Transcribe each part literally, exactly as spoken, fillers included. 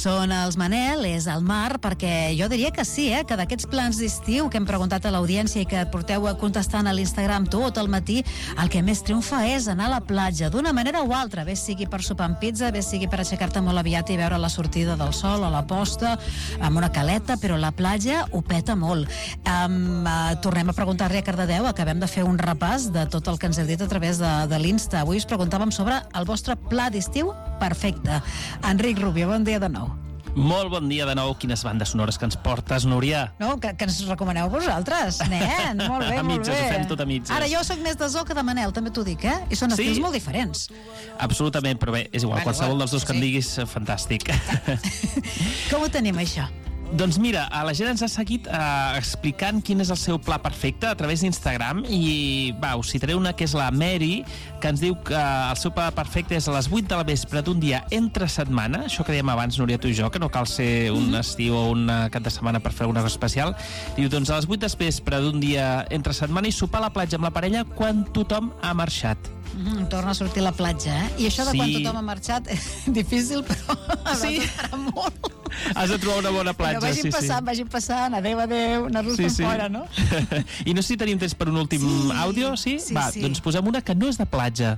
Són els Manel, és el mar, perquè jo diria que sí, eh, que d'aquests plans d'estiu que hem preguntat a l'audiència i que porteu contestant a l'Instagram tot el matí, el que més triomfa és anar a la platja, d'una manera o altra, bé sigui per sopar amb pizza, bé sigui per aixecar-te molt aviat i veure la sortida del sol o la posta, amb una caleta, però la platja ho peta molt. Um, uh, tornem a preguntar-li a Cardedeu, acabem de fer un repàs de tot el que ens heu dit a través de, de l'Insta. Avui us preguntàvem sobre el vostre pla d'estiu perfecte. Enric Rubio, bon dia de nou. Molt bon dia de nou. Quines bandes sonores que ens portes, Núria. No, que, que ens recomaneu vosaltres, nen. Molt bé, a molt mitges, bé. ho fem tot a mitges. Ara, jo soc més de Zo que de Manel, també t'ho dic, eh? I són estils Sí? molt diferents. Absolutament, però bé, és igual, Bueno, qualsevol bueno, dels dos que sí. em diguis, eh, fantàstic. Com ho tenim, això? Doncs mira, la gent ens ha seguit eh, explicant quin és el seu pla perfecte a través d'Instagram i va, us citaré una que és la Mary, que ens diu que el seu pla perfecte és a les vuit de la vespre d'un dia entre setmana, això que dèiem abans, Núria, tu i jo, que no cal ser un Mhm. estiu o un cap de setmana per fer una cosa especial. Diu, doncs a les vuit del vespre d'un dia entre setmana i sopar a la platja amb la parella quan tothom ha marxat. Mm, torna a sortir a la platja, eh? I això de Sí. quan tothom ha marxat és difícil, però hauràs Sí. d'esperar molt. Has de trobar una bona platja, Però vagin sí, passant, sí. vagin passant, adeu, adeu, anar-los sí, fora, no? I no sé si tenim temps per un últim Sí, àudio, sí? sí, Va, sí. doncs posem una que no és de platja.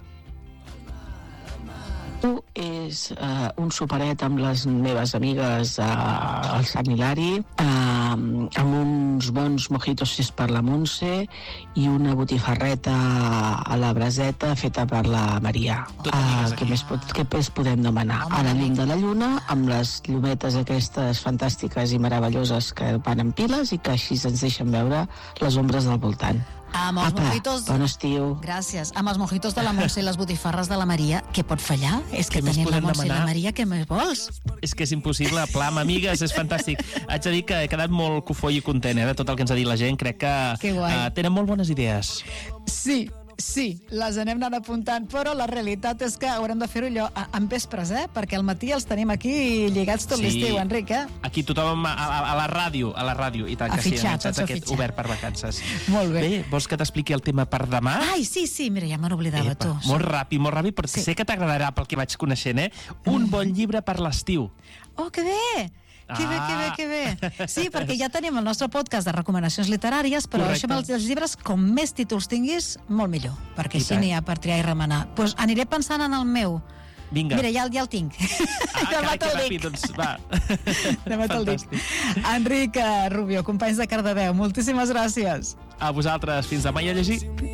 És uh, un superet amb les meves amigues uh, al Sant Hilari, uh, amb uns bons mojitos fets per la Montse i una botifarreta a la braseta feta per la Maria. Tot amigues Uh, què, aquí. més, pot- què més podem demanar? Home, A la llum amics. de la lluna, amb les llumetes aquestes fantàstiques i meravelloses que van en piles i que així ens deixen veure les ombres del voltant. Amb els Apa, mojitos... bon estiu. Gràcies. Amb els mojitos de la Montse i les botifarres de la Maria, què pot fallar? És que Què més tenint la podem Montse i la demanar? Maria, què més vols? És que és impossible, pla amb amigues, és fantàstic. Haig de dir que he quedat molt cofoll i content eh, de tot el que ens ha dit la gent. Crec que Que guai. eh, tenen molt bones idees. Sí, sí, les anem anant apuntant, però la realitat és que haurem de fer-ho allò a- en vespres, eh? Perquè al matí els tenim aquí lligats tot Sí. l'estiu, Enric, eh? Aquí tothom a, a, a la ràdio, a la ràdio, i tant A que sí, fitxar, enganxats tots a aquest fitxar. obert per vacances. Molt bé. Bé, vols que t'expliqui el tema per demà? Ai, sí, sí, mira, ja me n'oblidava, Epa, tu. molt ràpid, molt ràpid, però Sí. sé que t'agradarà pel que vaig coneixent, eh? Un bon llibre per l'estiu. Oh, que bé! Que bé, que bé, Ah. que bé. Sí, perquè ja tenim el nostre podcast de recomanacions literàries, però Correcte. això amb els, els llibres, com més títols tinguis, molt millor, perquè I així tant. n'hi ha per triar i remenar. Doncs pues aniré pensant en el meu. Vinga. Mira, ja, ja el tinc. Ah, Demà carai, que te'l ràpid, dic. doncs va. Demà te'l dic. Fantàstic. Enric eh, Rubio, companys de Cardedeu, moltíssimes gràcies. A vosaltres, fins demà i a llegir.